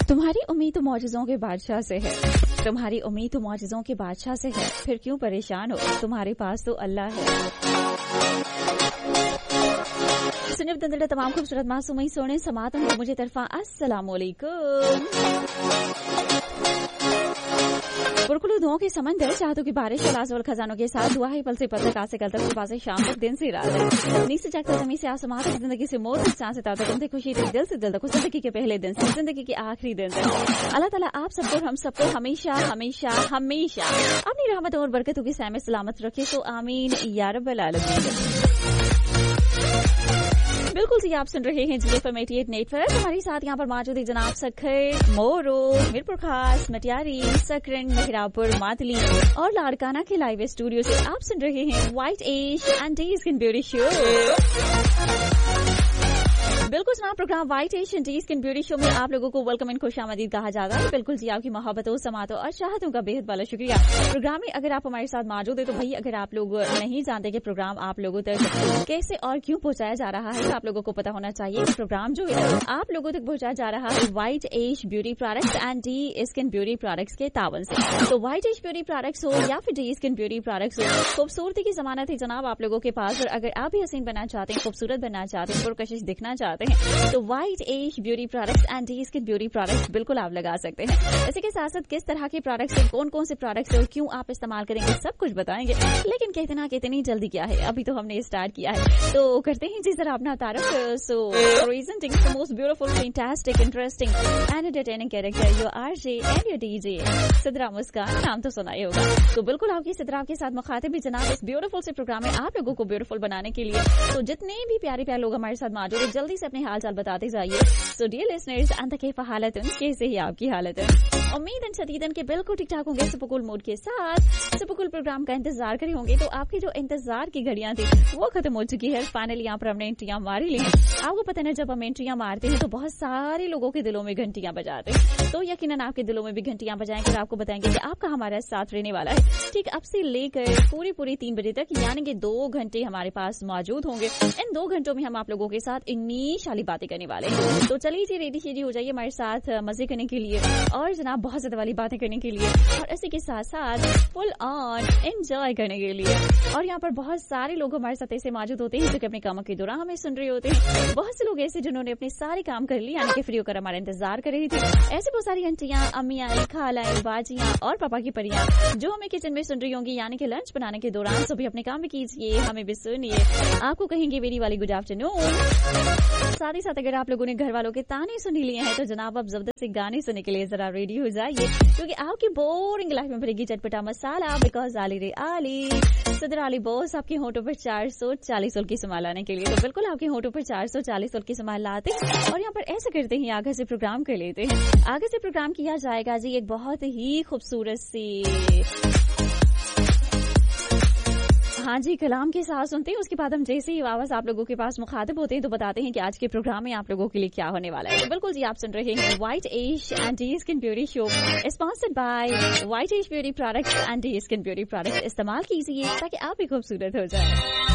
तुम्हारी उम्मीद तो मौजज़ों के बादशाह से है, तुम्हारी उम्मीद तो मौजज़ों के बादशाह से है, फिर क्यों परेशान हो, तुम्हारे पास तो अल्लाह है। सुनिब दंदड़ा तमाम खूबसूरत मासूमी सोने समातम को मुझे तरफा अस्सलाम वालेकुम। पुरकुलू धुओं के समंदर, चाहतों की बारिश और लाजवाब खजानों के साथ दुआ है पल से पल तक, आज से कल तक, सुबह से शाम तक, दिन से रात तक, नींद से जागकर ज़मीन से आसमान तक, जिंदगी से मौत तक, सांस से ताकत तक, खुशी तक, दिल से दिल तक, जिंदगी के पहले दिन से जिंदगी के आखिरी दिन तक। अल्लाह ताला आप सबको हम सबको हमेशा हमेशा हमेशा अपनी रहमतों और बरकतों की सहमत सलामत रखे, तो आमीन या रब्बल आलमीन। बिल्कुल जी, आप सुन रहे हैं GFM 88 नेटवर्क। हमारे साथ यहाँ पर मौजूद है जनाब सखर, मोरो, मीरपुर खास, मटियारी, सकरन, मेहरापुर, मातली और लाड़काना के लाइव स्टूडियो से आप सुन रहे हैं white as and day skin beauty show. बिल्कुल जनाब, programme white as and day skin beauty show में आप लोगों को वेलकम एंड खुशामदीद कहा जाता है। बिल्कुल जी, आपकी मोहब्बतों, समातों और चाहतों का बेहद वाला शुक्रिया। प्रोग्राम में अगर आप हमारे साथ मौजूद है तो भाई, अगर आप लोग नहीं जानते कि प्रोग्राम आप लोगों तक कैसे और क्यों पहुंचाया जा रहा है, तो आप लोगों को पता होना चाहिए कि प्रोग्राम जो है आप लोगों तक पहुंचाया जा रहा है white as beauty products and D skin beauty products के तावन से। तो व्हाइट एज ब्यूटी प्रोडक्ट्स हो या फिर डी स्किन ब्यूटी प्रोडक्ट्स हो, खूबसूरती की जमानत है जनाब आप लोगों के पास। और अगर आप भी हसीन बनना चाहते हैं, खूबसूरत बनना चाहते हैं, पुरकशिश दिखना चाहते हैं, तो white as beauty products and D skin beauty products बिल्कुल आप लगा सकते हैं। इसी के साथ साथ किस तरह के प्रोडक्ट्स हैं, कौन कौन से प्रोडक्ट्स हैं और क्यों आप इस्तेमाल करेंगे, सब कुछ बताएंगे। लेकिन कहते ना कि इतनी जल्दी क्या है, अभी तो हमने स्टार्ट किया है, तो करते हैं जिस तरह अपना तारुफ। सो presenting the most beautiful, fantastic, interesting and entertaining character, your RJ and your DJ Sidra मुस्कान। नाम तो सुना ही होगा। तो बिल्कुल आपकी सिद्रा के साथ मुखातिब भी जनाब इस ब्यूटीफुल से प्रोग्राम में आप लोगों को ब्यूटीफुल बनाने के लिए। तो जितने भी प्यारे प्यारे लोग हमारे साथ मौजूद है, जल्दी से अपने हाल चाल बताते जाइए। सो डियर लिसनर्स, अंत कैफ हालत, कैसे ही आपकी हालत है? उम्मीद है शदीदन के बिल्कुल ठीक ठाक होंगे, सुपरकूल मूड के साथ सुपरकूल प्रोग्राम का इंतजार करे होंगे। तो आपकी जो इंतजार की घड़ियां थी वो खत्म हो चुकी है। फाइनली यहाँ पर हमने एंट्रियां मारी ली। आपको पता है, जब हम एंट्रियां मारते हैं तो बहुत सारे लोगों के दिलों में घंटियां बजाते हैं। तो यकीनन आपके दिलों में भी घंटियां बजाएंगे और आपको बताएंगे कि आपका हमारा साथ रहने वाला है। ठीक अब से लेकर पूरी 3 बजे तक, यानी कि 2 घंटे हमारे पास मौजूद होंगे। इन 2 घंटों में हम आप लोगों के साथ इन्नी शाली बातें करने वाले हैं। तो चलिए जी, रेडी शेडी हो जाइए हमारे साथ मजे करने के लिए और जनाब बहुत ज्यादा वाली बातें करने के लिए, और इसी के साथ साथ फुल ऑन एंजॉय करने के लिए। और यहाँ पर बहुत सारे लोग हमारे साथ ऐसे मौजूद होते हैं जो कि अपने कामों के दौरान हमें सुन रहे होते हैं। बहुत से लोग ऐसे जिन्होंने अपने सारे काम कर लिए, यानी कि फ्री होकर हमारा इंतजार कर रही थी। ऐसे बहुत सारी आंटियां, अम्मियां, खालाएं, बाजियां और पापा की परियां जो हमें किचन में सुन रही होंगी, यानी कि लंच बनाने के दौरान। सभी अपने काम भी कीजिए, हमें भी सुनिए, आपको कहेंगे मेरी वाली गुड आफ्टरनून। साथ ही साथ अगर आप लोगों ने घर वालों के ताने सुन लिए हैं तो जनाब आप जबरदस्ती गाने सुनने के लिए जरा रेडी हो जाइए, क्योंकि आपकी बोरिंग लाइफ में भरेगी चटपटा मसाला। बिकॉज आली रे आली सदर अली बॉस आपके होठों पर 440 सोल की संभाल लाने के लिए। तो बिल्कुल आपके होठों पर 440 सोल की संभाल लाते हैं और यहाँ पर ऐसे करते हैं, आगे से प्रोग्राम कर लेते हैं। आगे से प्रोग्राम किया जाएगा जी एक बहुत ही खूबसूरत सी, हाँ जी, कलाम के साथ सुनते हैं। उसके बाद हम जैसे ही आवाज आप लोगों के पास मुखातिब होते हैं तो बताते हैं कि आज के प्रोग्राम में आप लोगों के लिए क्या होने वाला है। तो बिल्कुल जी, आप सुन रहे हैं white as and D skin beauty show, sponsored by white as beauty products and D skin beauty products. इस्तेमाल कीजिए ताकि आप भी खूबसूरत हो जाए।